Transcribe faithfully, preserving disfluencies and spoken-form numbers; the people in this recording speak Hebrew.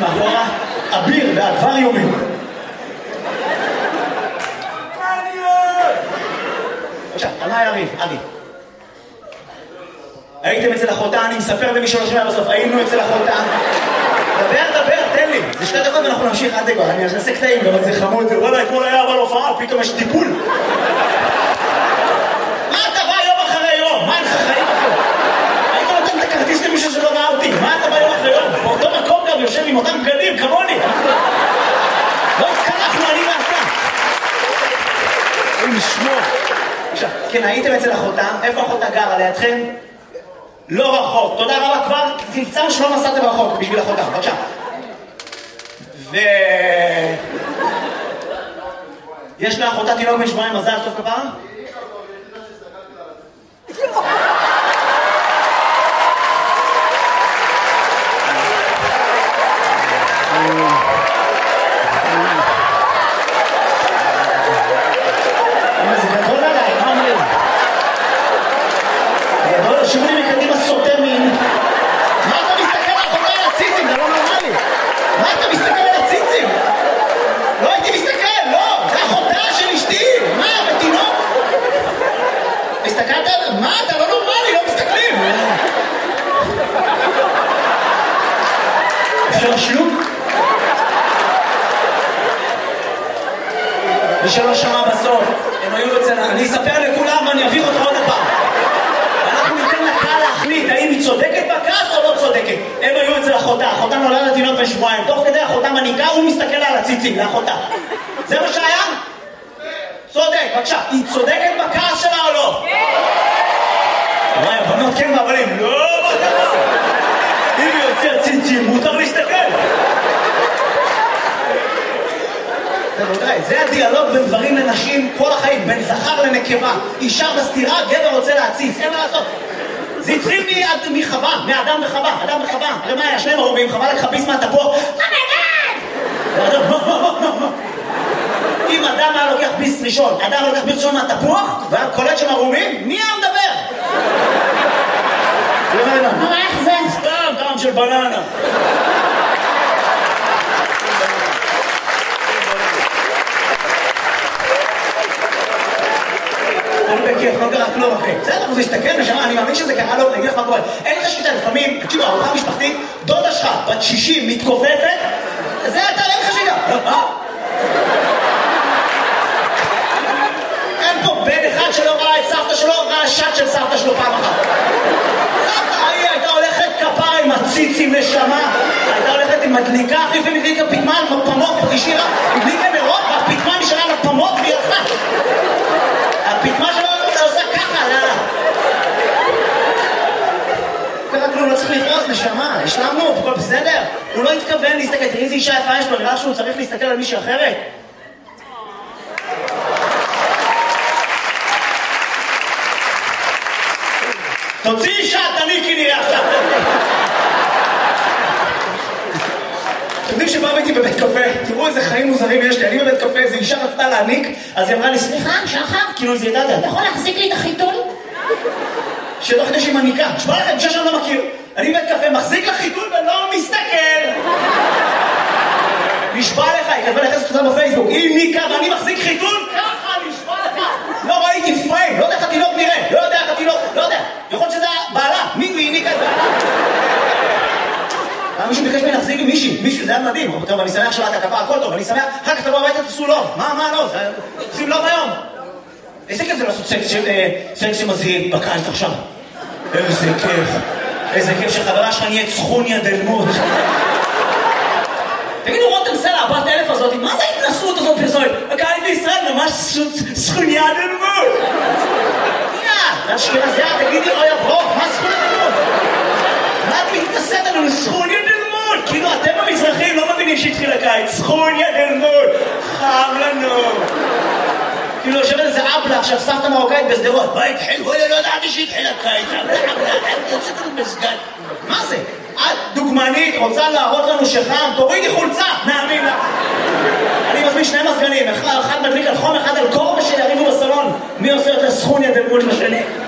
מאחורה, אביר באקווריומים. בבקשה, עליי ארי, ארי. הייתם אצל אחותה, אני מספר למי שלא שומע בסוף, היינו אצל אחותה. דבר, דבר, תן לי. זה שתי דקות ואנחנו נמשיך עד דקות. אני אעשה קטעים, גם זה חמוד. וואלה, אתמול היה אבל הופעה, פתאום יש טיפול. מה אתה בא יום אחרי יום? מה אין לך חיים אחרי? היית נותן את הכרטיס למישהו שלא ראה אותי. מה אתה בא יום אחרי יום? באותו מקום גם יושב עם אותם בגדים, כמוני. לא התקרחנו, אני ואתה. אין לשמוע. עכשיו, כן, הייתם אצל אחותה. איפה אחותה גרה? לידכם? לא רחוק. תודה רבה כבר. תקצר שלא נסעתם רחוק בשביל אחותה. בבקשה. ו... יש לה אחותה תינוק בן שבועיים, מזל טוב כפרה? זה גדול עליי, מה אומרים? גדול, שירו לי מקדימה סוטה מין. מה אתה מסתכל על אחותה על הציצים? זה לא נורמלי. מה אתה מסתכל על הציצים? לא הייתי מסתכל, לא, זה אחותה של אשתי. מה, בתינוק? מסתכלת על... מה, אתה לא נורמלי, לא מסתכלים. אפשר שלוק? מי שלא שמע בסוף, הם היו אצל... אני אספר לכולם ואני אביך אותך עוד הפעם. אנחנו ניתן לקהל להחליט האם היא צודקת בכעס או לא צודקת. הם היו אצל אחותה, אחותה נולדה לתינוק בן שבועיים. תוך כדי אחותה מניקה, הוא מסתכל על הציצים, לאחותה. זה מה שהיה? צודק, בבקשה. היא צודקת בכעס שלה או לא? כן! וואי, הבנות כן והבנים. לא, מה קרה? אם היא יוצא ציצים, מותר להסתכל. זה הדיאלוג בין גברים לנשים כל החיים, בין זכר לנקבה. אישה בסתירה, גבר רוצה להציץ, אין מה לעשות. זה התחיל מחווה, מאדם וחווה, אדם וחווה. הרי מה היה? שני מרובים, חווה לקחה ביס מהתפוח. אומייגאד! אם אדם היה לוקח ביס ראשון, אדם לוקח ביס ראשון מהתפוח, והיה קולט של מרובים, מי היה מדבר? מה, איך זה? סתם, טעם של בננה. לא קרה כלום אחי. בסדר, הוא הסתכל נשמה, אני מאמין שזה קרה לו, אני אגיד לך מה קורה. אין לך שיטה, לפעמים, תקשיבו, ארוחה משפחתית, דודה שלך, בת שישים, מתכופפת, זה אתה, אין לך שיטה. אין פה בן אחד שלא ראה את סבתא שלו, ראה שט של סבתא שלו פעם אחת. סבתא, היא הייתה הולכת כפרה עם הציצים נשמה, הייתה הולכת עם מדליקה, אחי, ומדליקה פתמן, פמות, השאירה, מדליקה נרות, והפתמן נשארה לפמות והיא הלכה. הפתמן שלו לא צריך לפרוס נשמה, השלמנו, הכל בסדר? הוא לא התכוון להסתכל, תראי איזה אישה יפה יש לו, נראה שהוא צריך להסתכל על מישהי אחרת. תוציא אישה, תניקי נראה עכשיו. אתם יודעים שבאו איתי בבית קפה, תראו איזה חיים מוזרים יש לי, אני בבית קפה, איזו אישה רצתה להניק, אז היא אמרה לי, סליחה, שחר, כאילו איזה ידעת, אתה יכול להחזיק לי את החיתול? שתוך כדי שהיא מניקה, תשמע לכם, אישה שאני לא מכיר, אני בית קפה, מחזיק לחיתול ולא מסתכל. נשבע לך, היא כתבה לחסת אותה בפייסבוק, היא ניקה ואני מחזיק חיתול, ככה, נשבע לך. לא ראיתי פריים, לא יודע איך התינוק נראה, לא יודע איך התינוק, לא יודע. יכול להיות שזה בעלה, מי היא ניקה את בעלה? מישהו ביקש ממני להחזיק עם מישהי, מישהו, זה היה מדהים. טוב, אני שמח שלאת הכפה, הכל טוב, אני שמח, אחר כך תבוא הביתה, תעשו לוב. מה, מה לא? עושים לוב היום. איזה כיף זה לעשות סקס שמזהים בקיץ עכשיו. איזה כיף. איזה כיף שחברה שלך נהיית סכוניה דלמות. תגידו, רותם סלע, הבת אלף הזאת, מה זה ההתנסות הזאת פרסומת? הקיץ בישראל ממש סכוניה דלמות. יא, אשכנזיה, תגידי, אוי הברוך, מה סכוניה דלמות? מה את מתנסית עלינו? סכוניה דלמות! כאילו אתם המזרחים לא מבינים שהתחיל הקיץ. סכוניה דלמות! חם לנו! כאילו יושבת איזה אבלה עכשיו סבתא מרוקאית בסדרות. מה התחיל? וואלה, לא ידעתי שהתחיל הקיץ. יוצאת לנו מסגד. מה זה? את דוגמנית, רוצה להראות לנו שחם, תורידי חולצה! נאמין לה! אני מזמין שני מזגנים, אחד מדליק על חום, אחד על קור, ושיריבו בסלון. מי עושה יותר סכוניה דלמות לשני?